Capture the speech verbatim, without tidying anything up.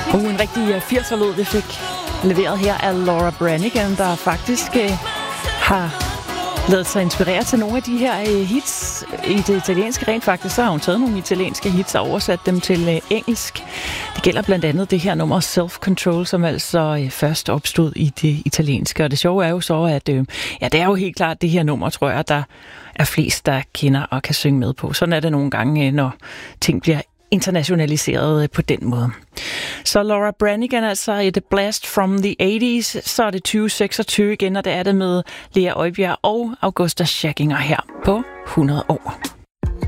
Uh, en rigtig firser-låd, vi fik leveret her af Laura Branigan, der faktisk øh, har ladet sig inspirere til nogle af de her øh, hits i det italienske. Rent faktisk, så har hun taget nogle italienske hits og oversat dem til øh, engelsk. Det gælder blandt andet det her nummer Self Control, som altså øh, først opstod i det italienske. Og det sjove er jo så, at øh, ja, det er jo helt klart det her nummer, tror jeg, der er flest, der kender og kan synge med på. Sådan er det nogle gange, øh, når ting bliver internationaliseret på den måde. Så Laura Branigan, altså et blast from the eighties, så er det tyve seksogtyve igen, og det er det med Lea Øjbjerg og Augusta Schackinger her på hundrede år.